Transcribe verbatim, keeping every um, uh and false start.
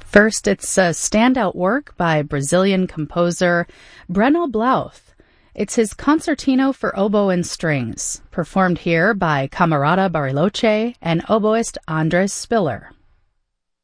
First, it's a standout work by Brazilian composer Breno Blauth. It's his Concertino for Oboe and Strings, performed here by Camerata Bariloche and oboist Andres Spiller.